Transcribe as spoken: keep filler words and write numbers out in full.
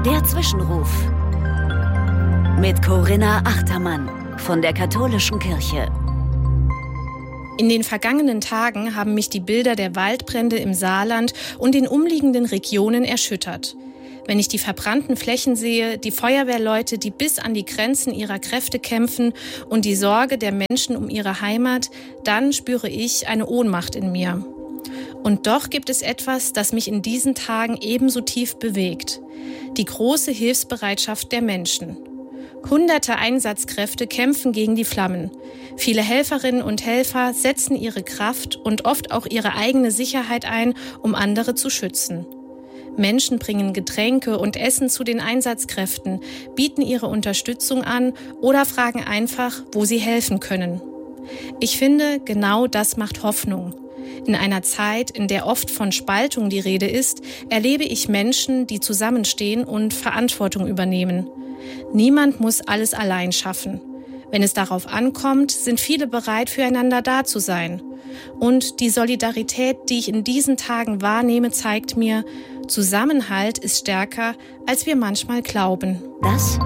Der Zwischenruf mit Corinna Achtermann von der Katholischen Kirche. In den vergangenen Tagen haben mich die Bilder der Waldbrände im Saarland und den umliegenden Regionen erschüttert. Wenn ich die verbrannten Flächen sehe, die Feuerwehrleute, die bis an die Grenzen ihrer Kräfte kämpfen und die Sorge der Menschen um ihre Heimat, dann spüre ich eine Ohnmacht in mir. Und doch gibt es etwas, das mich in diesen Tagen ebenso tief bewegt: die große Hilfsbereitschaft der Menschen. Hunderte Einsatzkräfte kämpfen gegen die Flammen. Viele Helferinnen und Helfer setzen ihre Kraft und oft auch ihre eigene Sicherheit ein, um andere zu schützen. Menschen bringen Getränke und Essen zu den Einsatzkräften, bieten ihre Unterstützung an oder fragen einfach, wo sie helfen können. Ich finde, genau das macht Hoffnung. In einer Zeit, in der oft von Spaltung die Rede ist, erlebe ich Menschen, die zusammenstehen und Verantwortung übernehmen. Niemand muss alles allein schaffen. Wenn es darauf ankommt, sind viele bereit, füreinander da zu sein. Und die Solidarität, die ich in diesen Tagen wahrnehme, zeigt mir, Zusammenhalt ist stärker, als wir manchmal glauben. Das